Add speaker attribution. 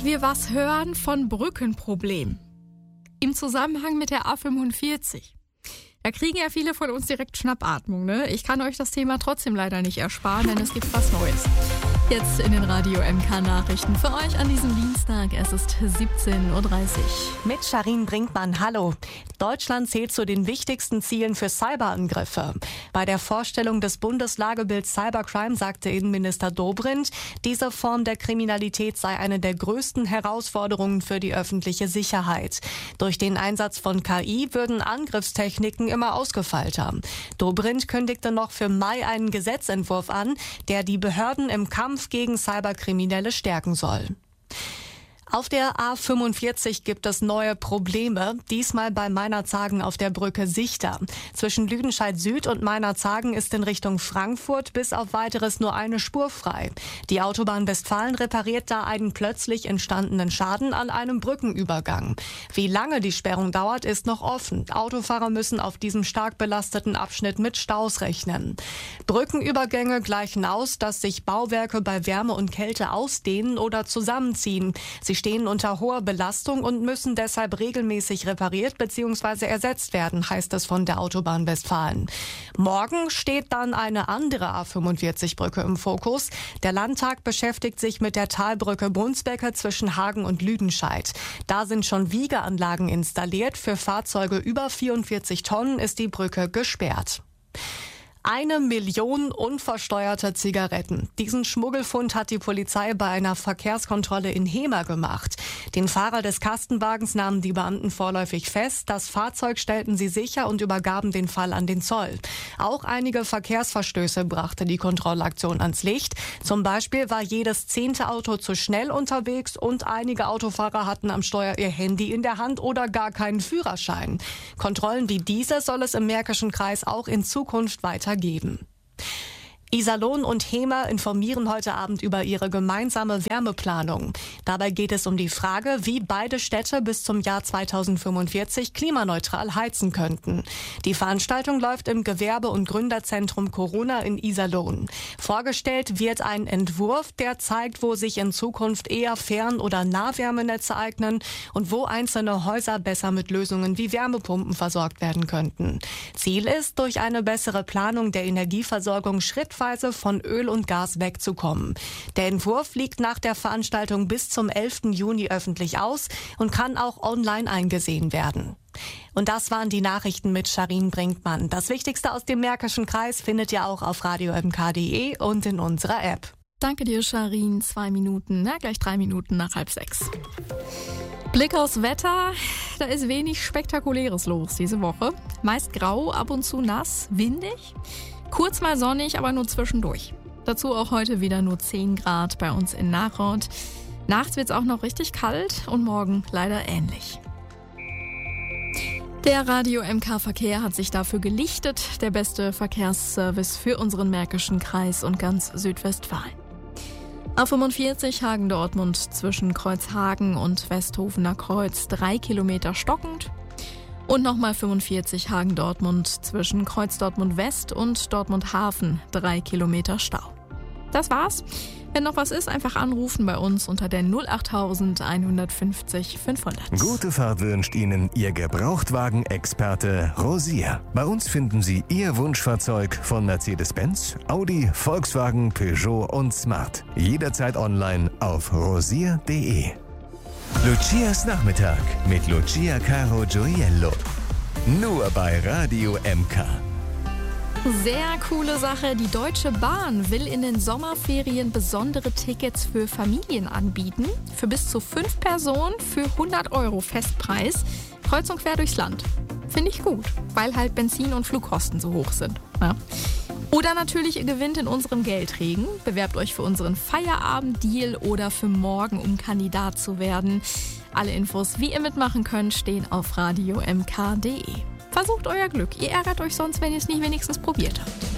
Speaker 1: wir was hören von Brückenproblemen im Zusammenhang mit der A45. Da kriegen ja viele von uns direkt Schnappatmung, ne? Ich kann euch das Thema trotzdem leider nicht ersparen, denn es gibt was Neues. Jetzt in den Radio MK Nachrichten für euch an diesem Dienstag. Es ist 17.30 Uhr.
Speaker 2: Mit Sharin Brinkmann, hallo. Deutschland zählt zu den wichtigsten Zielen für Cyberangriffe. Bei der Vorstellung des Bundeslagebilds Cybercrime sagte Innenminister Dobrindt, diese Form der Kriminalität sei eine der größten Herausforderungen für die öffentliche Sicherheit. Durch den Einsatz von KI würden Angriffstechniken immer ausgefeilter. Dobrindt kündigte noch für Mai einen Gesetzentwurf an, der die Behörden im Kampf gegen Cyberkriminelle stärken soll. Auf der A45 gibt es neue Probleme, diesmal bei Meinerzhagen auf der Brücke Sichter. Zwischen Lüdenscheid Süd und Meinerzhagen ist in Richtung Frankfurt bis auf Weiteres nur eine Spur frei. Die Autobahn Westfalen repariert da einen plötzlich entstandenen Schaden an einem Brückenübergang. Wie lange die Sperrung dauert, ist noch offen. Autofahrer müssen auf diesem stark belasteten Abschnitt mit Staus rechnen. Brückenübergänge gleichen aus, dass sich Bauwerke bei Wärme und Kälte ausdehnen oder zusammenziehen. Sie stehen unter hoher Belastung und müssen deshalb regelmäßig repariert bzw. ersetzt werden, heißt es von der Autobahn Westfalen. Morgen steht dann eine andere A45-Brücke im Fokus. Der Landtag beschäftigt sich mit der Talbrücke Brunsbecke zwischen Hagen und Lüdenscheid. Da sind schon Wiegeanlagen installiert. Für Fahrzeuge über 44 Tonnen ist die Brücke gesperrt. 1 Million unversteuerte Zigaretten. Diesen Schmuggelfund hat die Polizei bei einer Verkehrskontrolle in Hemer gemacht. Den Fahrer des Kastenwagens nahmen die Beamten vorläufig fest. Das Fahrzeug stellten sie sicher und übergaben den Fall an den Zoll. Auch einige Verkehrsverstöße brachte die Kontrollaktion ans Licht. Zum Beispiel war jedes 10. Auto zu schnell unterwegs und einige Autofahrer hatten am Steuer ihr Handy in der Hand oder gar keinen Führerschein. Kontrollen wie diese soll es im Märkischen Kreis auch in Zukunft weiter geben. Iserlohn und Hemer informieren heute Abend über ihre gemeinsame Wärmeplanung. Dabei geht es um die Frage, wie beide Städte bis zum Jahr 2045 klimaneutral heizen könnten. Die Veranstaltung läuft im Gewerbe- und Gründerzentrum Corona in Iserlohn. Vorgestellt wird ein Entwurf, der zeigt, wo sich in Zukunft eher Fern- oder Nahwärmenetze eignen und wo einzelne Häuser besser mit Lösungen wie Wärmepumpen versorgt werden könnten. Ziel ist, durch eine bessere Planung der Energieversorgung schrittweise von Öl und Gas wegzukommen. Der Entwurf liegt nach der Veranstaltung bis zum 11. Juni öffentlich aus und kann auch online eingesehen werden. Und das waren die Nachrichten mit Sharin Brinkmann. Das Wichtigste aus dem Märkischen Kreis findet ihr auch auf radiomk.de und in unserer App.
Speaker 1: Danke dir, Sharin. 2 Minuten, gleich 3 Minuten nach 5:30. Blick aufs Wetter. Da ist wenig Spektakuläres los diese Woche. Meist grau, ab und zu nass, windig. Kurz mal sonnig, aber nur zwischendurch. Dazu auch heute wieder nur 10 Grad bei uns in Nachrod. Nachts wird es auch noch richtig kalt und morgen leider ähnlich. Der Radio MK Verkehr hat sich dafür gelichtet. Der beste Verkehrsservice für unseren Märkischen Kreis und ganz Südwestfalen. A45 Hagen-Dortmund zwischen Kreuzhagen und Westhofener Kreuz 3 Kilometer stockend. Und nochmal 45 Hagen-Dortmund zwischen Kreuz Dortmund West und Dortmund Hafen 3 Kilometer Stau. Das war's. Wenn noch was ist, einfach anrufen bei uns unter der 08000 150 500.
Speaker 3: Gute Fahrt wünscht Ihnen Ihr Gebrauchtwagen-Experte Rosier. Bei uns finden Sie Ihr Wunschfahrzeug von Mercedes-Benz, Audi, Volkswagen, Peugeot und Smart. Jederzeit online auf rosier.de. Lucias Nachmittag mit Lucia Caro Gioiello. Nur bei Radio MK.
Speaker 1: Sehr coole Sache. Die Deutsche Bahn will in den Sommerferien besondere Tickets für Familien anbieten. Für bis zu 5 Personen für 100 € Festpreis. Kreuz und quer durchs Land. Finde ich gut, weil halt Benzin- und Flugkosten so hoch sind. Ja. Oder natürlich, ihr gewinnt in unserem Geldregen. Bewerbt euch für unseren Feierabend-Deal oder für morgen, um Kandidat zu werden. Alle Infos, wie ihr mitmachen könnt, stehen auf radiomk.de. Versucht euer Glück. Ihr ärgert euch sonst, wenn ihr es nicht wenigstens probiert habt.